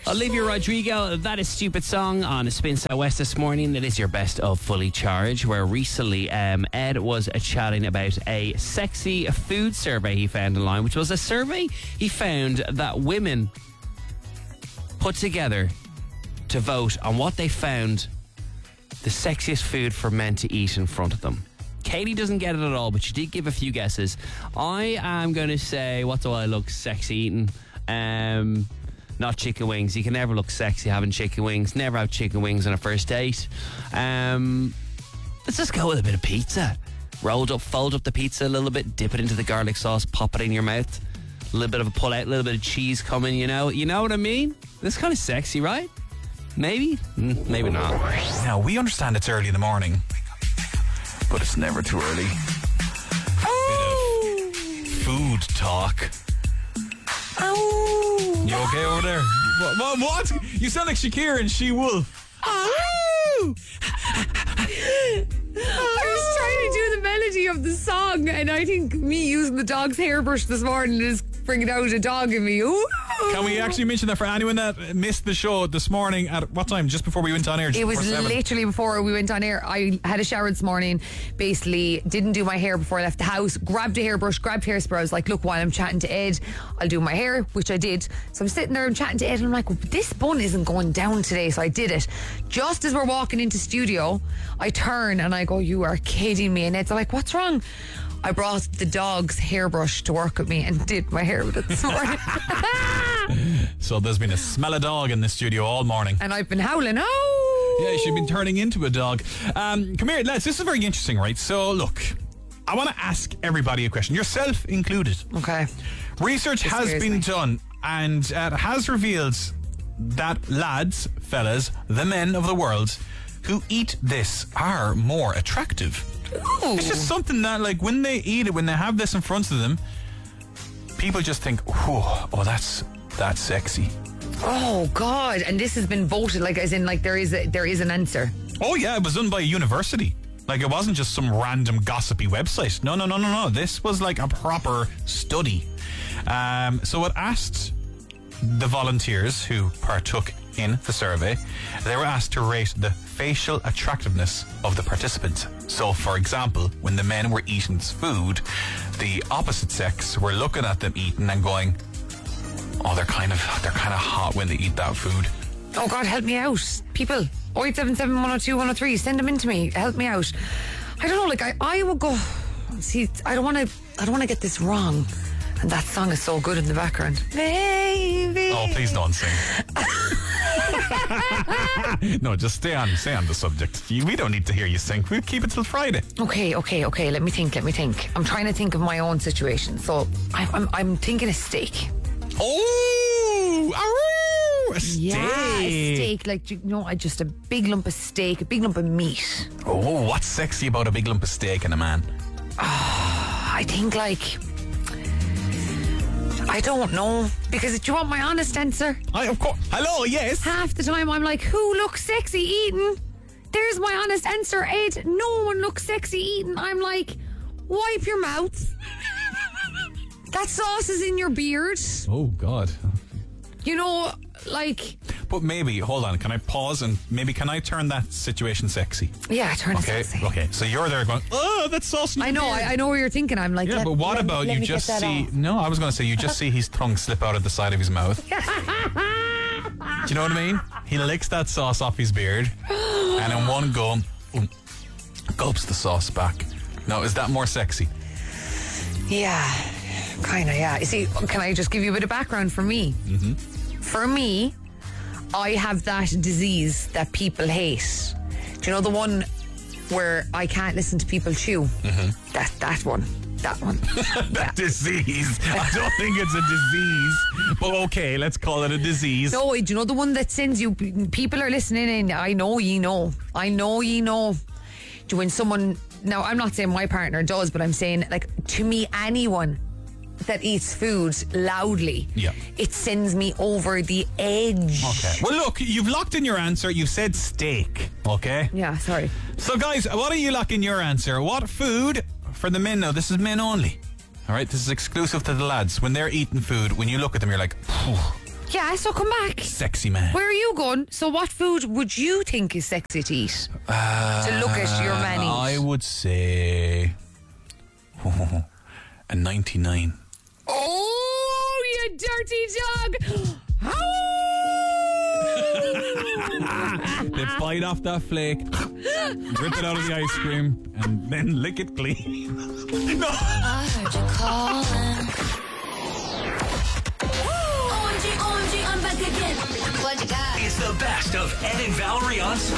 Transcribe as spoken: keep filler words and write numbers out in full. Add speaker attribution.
Speaker 1: Olivia Rodrigo, That Is Stupid Song on Spin Southwest this morning. That is your best of Fully Charged, where recently um, Ed was uh, chatting about a sexy food survey he found online, which was a survey he found that women put together to vote on what they found the sexiest food for men to eat in front of them. Katie doesn't get it at all, but she did give a few guesses. I am going to say, what do I look sexy eating? Um, not chicken wings. You can never look sexy having chicken wings. Never have chicken wings on a first date. Um, let's just go with a bit of pizza. Rolled up, fold up the pizza a little bit, dip it into the garlic sauce, pop it in your mouth. A little bit of a pull out, a little bit of cheese coming, you know. You know what I mean? That's kind of sexy, right? Maybe? Mm, maybe not.
Speaker 2: Now, we understand it's early in the morning, but it's never too early.
Speaker 1: Oh.
Speaker 2: Bit of food talk.
Speaker 1: Oh.
Speaker 2: You okay over there? What? What? what? You sound like Shakira and She Wolf.
Speaker 1: Oh.
Speaker 3: I was trying to do the melody of the song, and I think me using the dog's hairbrush this morning is bringing out a dog in me. Ooh.
Speaker 2: Can we actually mention that for anyone that missed the show this morning at what time? Just before we went on air? Just
Speaker 3: It was
Speaker 2: before seven?
Speaker 3: literally before we went on air. I had a shower this morning, basically didn't do my hair before I left the house, grabbed a hairbrush, grabbed hairspray. I was like, look, while I'm chatting to Ed, I'll do my hair, which I did. So I'm sitting there and chatting to Ed, and I'm like, well, this bun isn't going down today, so I did it. Just as we're walking into studio, I turn and I go, you are kidding me. And Ed's like, what's wrong? I brought the dog's hairbrush to work with me and did my hair with it this morning.
Speaker 2: So there's been a smell of dog in the studio all morning.
Speaker 3: And I've been howling, oh!
Speaker 2: Yeah, she's been turning into a dog. Um, come here, lads, this is very interesting, right? So, look, I want to ask everybody a question, yourself included.
Speaker 3: Okay.
Speaker 2: Research
Speaker 3: This
Speaker 2: has
Speaker 3: scares
Speaker 2: been
Speaker 3: me.
Speaker 2: done and uh, has revealed that lads, fellas, the men of the world who eat this are more attractive.
Speaker 3: Ooh.
Speaker 2: It's just something that, like, when they eat it, when they have this in front of them, people just think, oh, oh that's that's sexy.
Speaker 3: Oh God! And this has been voted, like, as in, like, there is a, there is an answer.
Speaker 2: Oh yeah, it was done by a university. Like, it wasn't just some random gossipy website. No, no, no, no, no. This was like a proper study. Um, so it asked the volunteers who partook in the survey, they were asked to rate the facial attractiveness of the participant. So, for example, when the men were eating this food, the opposite sex were looking at them eating and going, oh, they're kind of they're kind of hot when they eat that food.
Speaker 3: Oh God, help me out, people! oh eight seven seven, one oh two, one oh three. Send them in to me. Help me out. I don't know. Like, I, I will go. See, I don't want to. I don't want to get this wrong. And that song is so good in the background. Baby.
Speaker 2: Oh, please don't sing. No, just stay on, stay on the subject. You, we don't need to hear you sing. We'll keep it till Friday.
Speaker 3: Okay, okay, okay. Let me think. Let me think. I'm trying to think of my own situation. So I, I'm, I'm thinking a steak.
Speaker 2: Oh, aroo, a steak.
Speaker 3: Yeah, a steak. Like, you know, I just a big lump of steak, a big lump of meat.
Speaker 2: Oh, what's sexy about a big lump of steak in a man?
Speaker 3: I think, like, I don't know. Because do you want my honest answer?
Speaker 2: I, of course. Hello, yes.
Speaker 3: Half the time I'm like, who looks sexy eating? There's my honest answer, Ed. No one looks sexy eating. I'm like, wipe your mouth. That sauce is in your beard.
Speaker 2: Oh, God.
Speaker 3: You know, like...
Speaker 2: But maybe, hold on, can I pause and maybe can I turn that situation sexy?
Speaker 3: Yeah, turn it
Speaker 2: Okay,
Speaker 3: sexy.
Speaker 2: okay. So you're there going, oh, that's sauce in
Speaker 3: I
Speaker 2: your
Speaker 3: know,
Speaker 2: beard."
Speaker 3: I, I know where you're thinking. I'm like,
Speaker 2: Yeah,
Speaker 3: let-
Speaker 2: but what
Speaker 3: let me-
Speaker 2: about
Speaker 3: let
Speaker 2: you
Speaker 3: me get
Speaker 2: just
Speaker 3: that
Speaker 2: see...
Speaker 3: off.
Speaker 2: No, I was going to say, you just see his tongue slip out of the side of his mouth. Do you know what I mean? He licks that sauce off his beard and in one go, um, gulps the sauce back. Now, is that more sexy?
Speaker 3: Yeah, kind of, yeah. You see, can I just give you a bit of background for me? Mm-hmm. For me, I have that disease that people hate. Do you know the one where I can't listen to people chew? Mm-hmm. That that one. That one.
Speaker 2: That disease. I don't think it's a disease. But okay, let's call it a disease.
Speaker 3: No, do you know the one that sends you... People are listening in. I know ye know. I know ye know. Do when someone... Now, I'm not saying my partner does, but I'm saying, like, to me, anyone that eats food loudly,
Speaker 2: Yeah.
Speaker 3: it sends me over the edge.
Speaker 2: Okay. Well, look, you've locked in your answer. You've said steak. Okay?
Speaker 3: Yeah, sorry.
Speaker 2: So, guys, why don't you lock in your answer? What food for the men now? This is men only. All right? This is exclusive to the lads. When they're eating food, when you look at them, you're like,
Speaker 3: Yeah, so come back.
Speaker 2: Sexy man.
Speaker 3: Where are you going? So what food would you think is sexy to eat? Uh, to look at your man eat?
Speaker 2: I would say oh, a ninety-nine.
Speaker 3: Oh, you dirty dog.
Speaker 2: They bite off that flake, rip it out of the ice cream, and then lick it clean. No.
Speaker 4: I heard you calling. O M G, O M G, I'm back again. What you got?
Speaker 5: It's the best of Ed and Valerie on Spin.